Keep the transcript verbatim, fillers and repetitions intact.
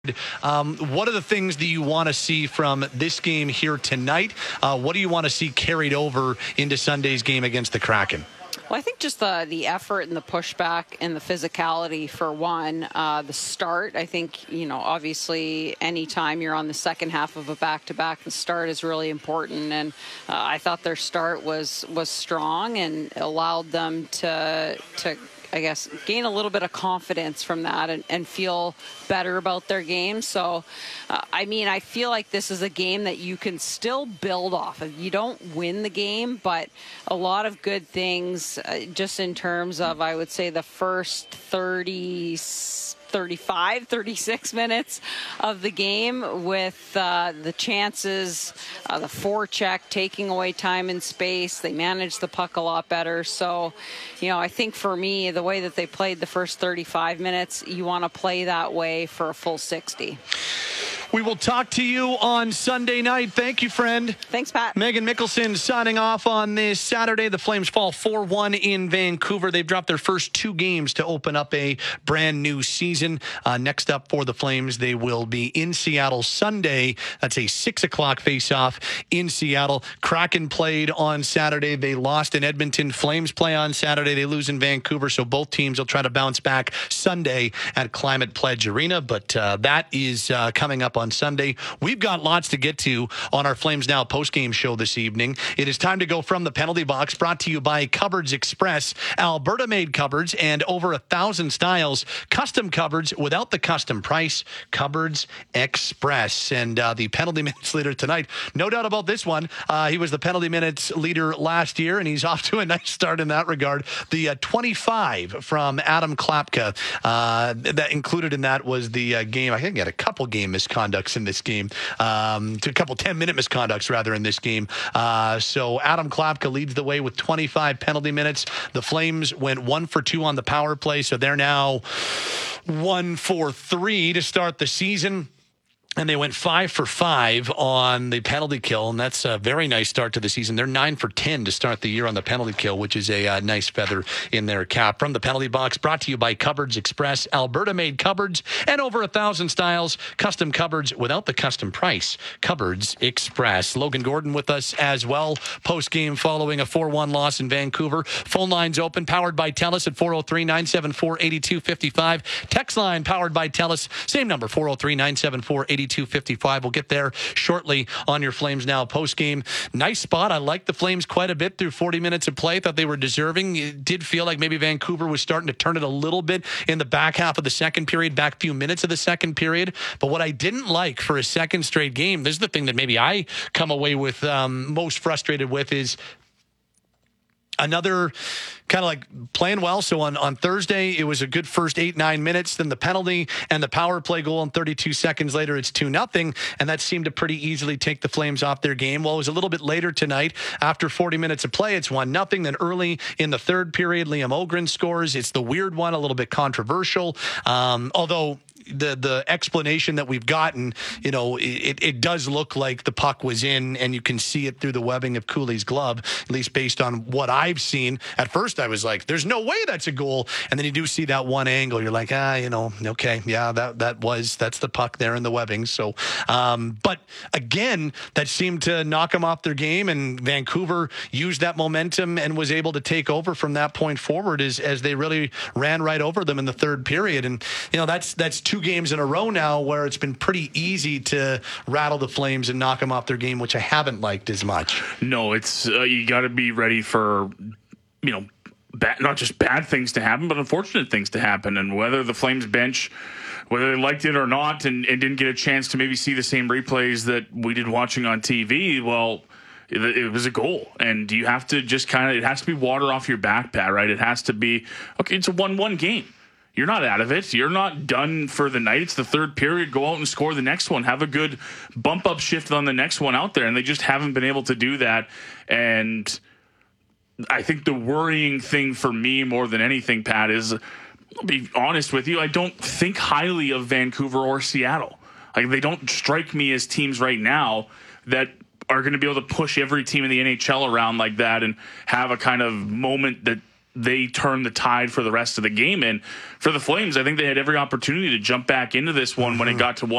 Um, what are the things that you want to see from this game here tonight? Uh, what do you want to see carried over into Sunday's game against the Kraken? Well, I think just the the effort and the pushback and the physicality for one. Uh, the start, I think, you know, obviously anytime you're on the second half of a back-to-back, the start is really important. And uh, I thought their start was was strong and allowed them to to. I guess, gain a little bit of confidence from that and, and feel better about their game. So, uh, I mean, I feel like this is a game that you can still build off of. You don't win the game, but a lot of good things uh, just in terms of, I would say, the first thirty, thirty-five, thirty-six minutes of the game with uh, the chances, uh, the forecheck, taking away time and space. They managed the puck a lot better. So, you know, I think for me, the way that they played the first thirty-five minutes, you want to play that way for a full sixty. We will talk to you on Sunday night. Thank you, friend. Thanks, Pat. Megan Mickelson signing off on this Saturday. The Flames fall four one in Vancouver. They've dropped their first two games to open up a brand new season. Uh, next up for the Flames, they will be in Seattle Sunday. That's a six o'clock face-off in Seattle. Kraken played on Saturday. They lost in Edmonton. Flames play on Saturday. They lose in Vancouver. So both teams will try to bounce back Sunday at Climate Pledge Arena. But uh, that is uh, coming up on Sunday. We've got lots to get to on our Flames Now postgame show this evening. It is time to go from the penalty box, brought to you by Cupboards Express, Alberta-made cupboards and over a thousand styles, custom cupboards without the custom price. Cupboards Express. And uh, the penalty minutes leader tonight, no doubt about this one. Uh, he was the penalty minutes leader last year, and he's off to a nice start in that regard. The uh, twenty-five from Adam Klapka. Uh, that included in that was the uh, game. I think he had a couple game misconducts in this game, um, to a couple ten-minute misconducts, rather, in this game. Uh, so Adam Klapka leads the way with twenty-five penalty minutes. The Flames went one for two on the power play, so they're now one for three to start the season. And they went five for five on the penalty kill, and that's a very nice start to the season. They're nine for ten to start the year on the penalty kill, which is a uh, nice feather in their cap. From the penalty box, brought to you by Cupboards Express, Alberta-made cupboards and over a thousand styles, custom cupboards without the custom price. Cupboards Express. Logan Gordon with us as well, post-game following a four one loss in Vancouver. Phone lines open, powered by TELUS at four oh three, nine seven four, eight two five five. Text line powered by TELUS, same number, four oh three, nine seven four, eight two five five. We'll get there shortly on your Flames Now post-game. Nice spot. I like the Flames quite a bit through forty minutes of play. Thought they were deserving. It did feel like maybe Vancouver was starting to turn it a little bit in the back half of the second period, back few minutes of the second period. But what I didn't like for a second straight game, this is the thing that maybe I come away with um, most frustrated with, is another kind of like playing well. So on, on Thursday, it was a good first eight, nine minutes. Then the penalty and the power play goal, and thirty-two seconds later, it's two nothing. And that seemed to pretty easily take the Flames off their game. Well, it was a little bit later tonight. After forty minutes of play, it's one nothing. Then early in the third period, Liam Ogren scores. It's the weird one, a little bit controversial. Um, although the the explanation that we've gotten, you know, it, it does look like the puck was in, and you can see it through the webbing of Cooley's glove, at least based on what I've seen. At first, I was like, there's no way that's a goal. And then you do see that one angle. You're like, ah, you know, okay, yeah, that that was, that's the puck there in the webbing. So, um, but again, that seemed to knock them off their game, and Vancouver used that momentum and was able to take over from that point forward as, as they really ran right over them in the third period. And, you know, that's, that's two games in a row now where it's been pretty easy to rattle the Flames and knock them off their game, which I haven't liked as much. No, it's uh, you got to be ready for, you know, bad, not just bad things to happen, but unfortunate things to happen. And whether the Flames bench, whether they liked it or not, and, and didn't get a chance to maybe see the same replays that we did watching on T V, well, it, it was a goal. And you have to just kind of, it has to be water off your back, Pat, right? It has to be, okay, it's a one one game. You're not out of it. You're not done for the night. It's the third period. Go out and score the next one. Have a good bump-up shift on the next one out there. And they just haven't been able to do that. And I think the worrying thing for me more than anything, Pat, is, I'll be honest with you, I don't think highly of Vancouver or Seattle. Like, they don't strike me as teams right now that are going to be able to push every team in the N H L around like that and have a kind of moment that they turned the tide for the rest of the game. And for the Flames, I think they had every opportunity to jump back into this one mm-hmm. when it got to one.